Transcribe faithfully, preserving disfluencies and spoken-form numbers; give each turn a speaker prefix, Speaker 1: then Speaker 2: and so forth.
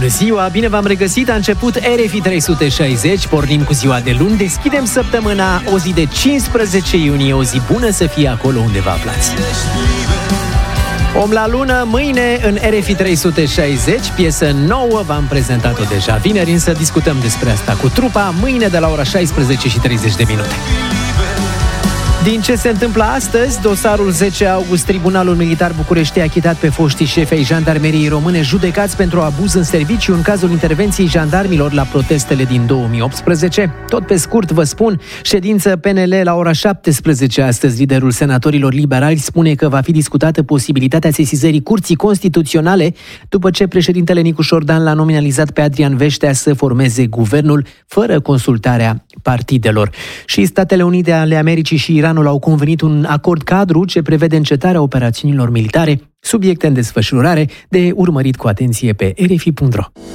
Speaker 1: Bună ziua, bine v-am regăsit, a început R F I trei sute șaizeci, pornim cu ziua de luni, deschidem săptămâna, o zi de cincisprezece iunie, o zi bună să fie acolo unde vă aflați. Om la lună, mâine în R F I trei sute șaizeci, piesă nouă, v-am prezentat-o deja vineri, însă discutăm despre asta cu trupa, mâine de la ora șaisprezece și treizeci de minute. Din ce se întâmplă astăzi, dosarul zece august, Tribunalul Militar București a achitat pe foștii șefi ai Jandarmeriei Române judecați pentru abuz în serviciu în cazul intervenției jandarmilor la protestele din două mii optsprezece. Tot pe scurt vă spun, ședință P N L la ora șaptesprezece astăzi. Liderul senatorilor liberali spune că va fi discutată posibilitatea sesizării Curții Constituționale după ce președintele Nicu Șordan l-a nominalizat pe Adrian Veștea să formeze guvernul fără consultarea partidelor. Și Statele Unite ale Americii și Iranul au convenit un acord cadru ce prevede încetarea operațiunilor militare, subiecte în desfășurare, de urmărit cu atenție pe R F I punct R O.